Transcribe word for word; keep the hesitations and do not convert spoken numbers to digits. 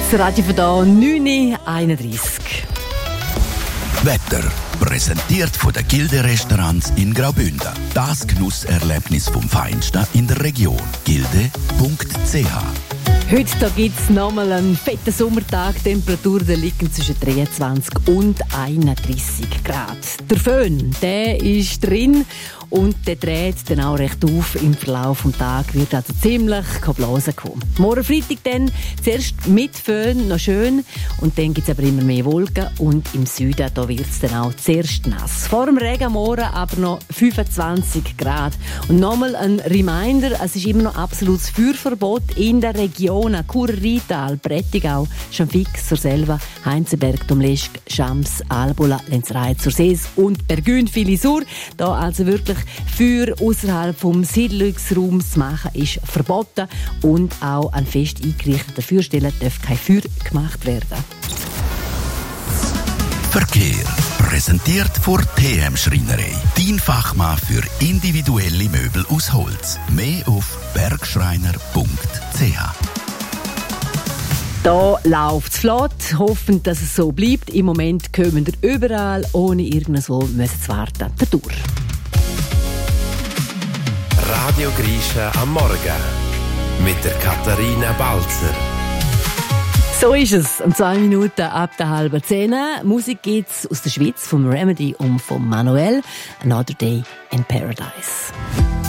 Das Radio von da neun Uhr einunddreissig. Wetter. Präsentiert von den Gilde-Restaurants in Graubünden. Das Genusserlebnis vom Feinsten in der Region. gilde punkt c h. Heute gibt es nochmal einen fetten Sommertag. Die Temperaturen liegen zwischen dreiundzwanzig und einunddreissig Grad. Der Föhn, der ist drin und der dreht dann auch recht auf. Im Verlauf des Tages wird also ziemlich Blasen kommen. Morgen Freitag dann zuerst mit Föhn noch schön und dann gibt es aber immer mehr Wolken und im Süden da wird es dann auch zuerst nass. Vor dem Regen morgen aber noch fünfundzwanzig Grad. Und nochmal ein Reminder, es ist immer noch absolutes Feuerverbot in der Region. Chur, Rheintal, Prättigau, Schanfix, Surselva, Heinzenberg, Domleschg, Schams, Albula, Lenzerheide, Sursees und Bergün, Filisur. Da also wirklich Feuer außerhalb vom Siedlungsraums zu machen ist verboten und auch an fest eingerichteter Feuerstellen darf kein Feuer gemacht werden. Verkehr. Präsentiert vor T M Schreinerei. Dein Fachmann für individuelle Möbel aus Holz. Mehr auf bergschreiner punkt c h. Da läuft es flott, hoffen, dass es so bleibt. Im Moment kommen wir überall, ohne irgendwo müssen zu warten. Der Tour. Radio Grisha am Morgen mit der Katharina Balzer. So ist es. Um zwei Minuten ab der halben zehn. Musik gibt's aus der Schweiz vom Remedy und vom Manuel. Another Day in Paradise.